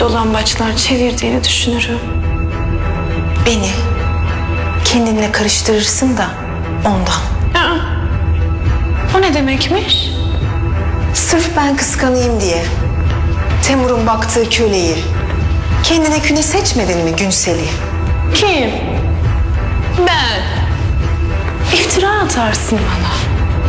dolambaçlar çevirdiğini düşünürüm. Beni kendinle karıştırırsın da ondan. Aa, o ne demekmiş? Sırf ben kıskanayım diye Temur'un baktığı köleyi kendine küne seçmedin mi Günsel'i? Kim? Ben. İftira atarsın bana.